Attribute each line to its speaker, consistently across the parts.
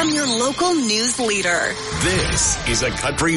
Speaker 1: from your local news leader.
Speaker 2: This is a Country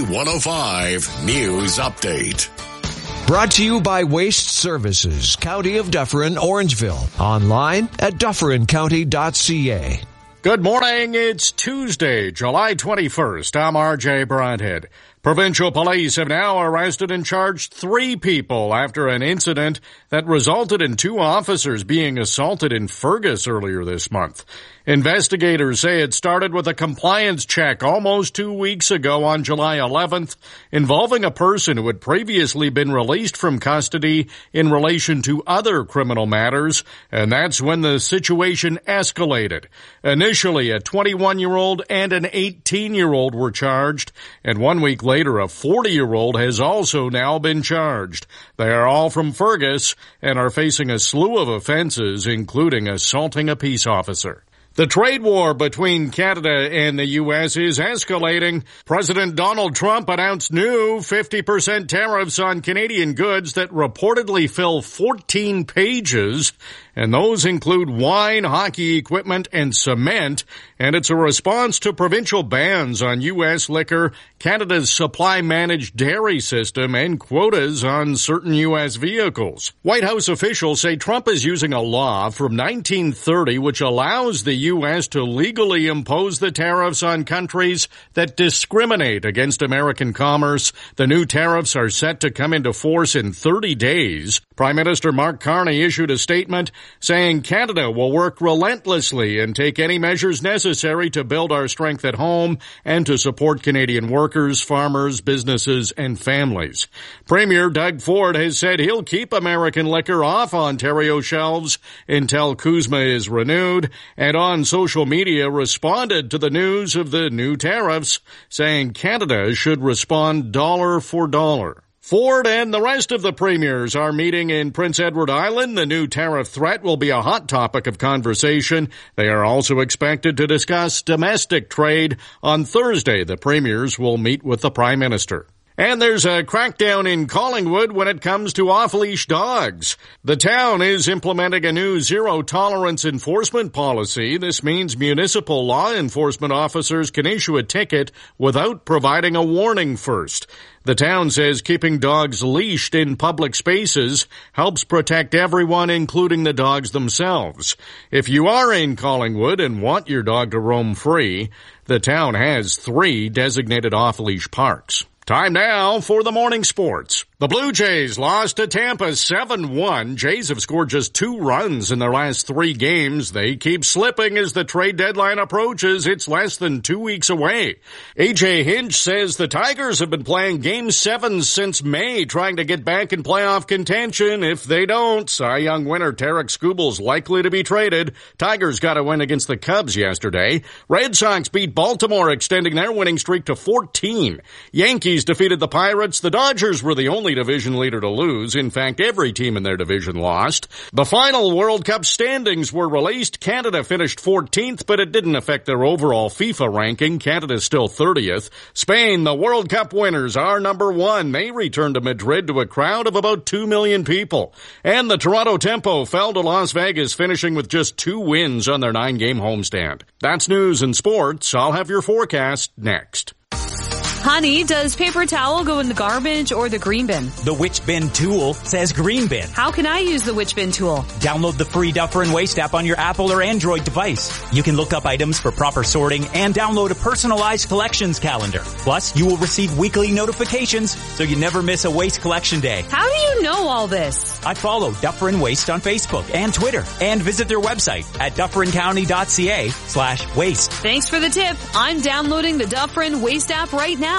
Speaker 2: 105 News Update.
Speaker 3: Brought to you by Waste Services, County of Dufferin, Orangeville. Online at dufferincounty.ca.
Speaker 4: Good morning. It's Tuesday, July 21st. I'm RJ Bronhead. Provincial police have now arrested and charged 3 people after an incident that resulted in 2 officers being assaulted in Fergus earlier this month. Investigators say it started with a compliance check almost 2 weeks ago on July 11th, involving a person who had previously been released from custody in relation to other criminal matters, and that's when the situation escalated. Initially, a 21-year-old and an 18-year-old were charged, and 1 week later, a 40-year-old has also now been charged. They are all from Fergus and are facing a slew of offenses, including assaulting a peace officer. The trade war between Canada and the U.S. is escalating. President Donald Trump announced new 50% tariffs on Canadian goods that reportedly fill 14 pages, and those include wine, hockey equipment, and cement, and it's a response to provincial bans on U.S. liquor, Canada's supply-managed dairy system, and quotas on certain U.S. vehicles. White House officials say Trump is using a law from 1930 which allows the U.S. to legally impose the tariffs on countries that discriminate against American commerce. The new tariffs are set to come into force in 30 days. Prime Minister Mark Carney issued a statement saying Canada will work relentlessly and take any measures necessary to build our strength at home and to support Canadian workers, farmers, businesses, and families. Premier Doug Ford has said he'll keep American liquor off Ontario shelves until CUSMA is renewed, and on social media responded to the news of the new tariffs, saying Canada should respond dollar for dollar. Ford and the rest of the premiers are meeting in Prince Edward Island. The new tariff threat will be a hot topic of conversation. They are also expected to discuss domestic trade. On Thursday, the premiers will meet with the Prime Minister. And there's a crackdown in Collingwood when it comes to off-leash dogs. The town is implementing a new zero-tolerance enforcement policy. This means municipal law enforcement officers can issue a ticket without providing a warning first. The town says keeping dogs leashed in public spaces helps protect everyone, including the dogs themselves. If you are in Collingwood and want your dog to roam free, the town has 3 designated off-leash parks. Time now for the morning sports. The Blue Jays lost to Tampa 7-1. Jays have scored just 2 runs in their last 3 games. They keep slipping as the trade deadline approaches. It's less than 2 weeks away. A.J. Hinch says the Tigers have been playing Game 7 since May, trying to get back in playoff contention. If they don't, Cy Young winner Tarek Skubal's likely to be traded. Tigers got a win against the Cubs yesterday. Red Sox beat Baltimore, extending their winning streak to 14. Yankees defeated the Pirates. The Dodgers were the only division leader to lose. In fact, every team in their division lost. The final World Cup standings were released. Canada finished 14th, but it didn't affect their overall FIFA ranking. Canada's still 30th. Spain, the World Cup winners, are number 1. They returned to Madrid to a crowd of about 2 million people. And the Toronto Tempo fell to Las Vegas, finishing with just 2 wins on their 9-game homestand. That's news and sports. I'll have your forecast next.
Speaker 5: Honey, does paper towel go in the garbage or the green bin?
Speaker 6: The Which Bin tool says green bin.
Speaker 5: How can I use the Which Bin tool?
Speaker 6: Download the free Dufferin Waste app on your Apple or Android device. You can look up items for proper sorting and download a personalized collections calendar. Plus, you will receive weekly notifications so you never miss a waste collection day.
Speaker 5: How do you know all this?
Speaker 6: I follow Dufferin Waste on Facebook and Twitter and visit their website at dufferincounty.ca/waste.
Speaker 5: Thanks for the tip. I'm downloading the Dufferin Waste app right now.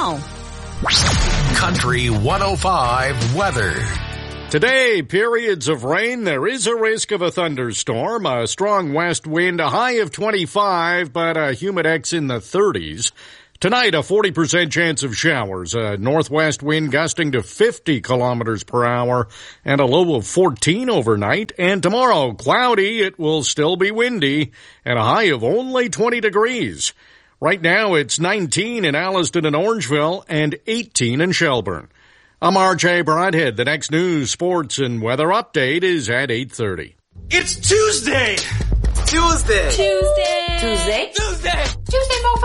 Speaker 2: Country 105 weather.
Speaker 4: Today, periods of rain. There is a risk of a thunderstorm, a strong west wind, a high of 25, but a humidex in the 30s. Tonight, a 40% chance of showers, a northwest wind gusting to 50 kilometers per hour, and a low of 14 overnight. And tomorrow, cloudy, it will still be windy, and a high of only 20 degrees. Right now, it's 19 in Alliston and Orangeville and 18 in Shelburne. I'm RJ Broadhead. The next news, sports, and weather update is at 8:30.
Speaker 7: It's Tuesday!
Speaker 8: Tuesday!
Speaker 5: Tuesday!
Speaker 8: Tuesday?
Speaker 7: Tuesday!
Speaker 8: Tuesday,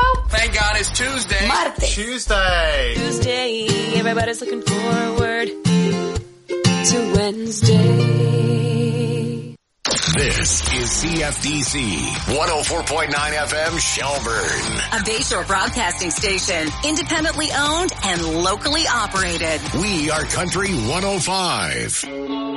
Speaker 7: Thank God it's Tuesday.
Speaker 8: Martes.
Speaker 9: Tuesday. Everybody's looking forward to Wednesday.
Speaker 2: This is CFDC 104.9 FM Shelburne.
Speaker 1: A Bayshore broadcasting station, independently owned and locally operated.
Speaker 2: We are Country 105.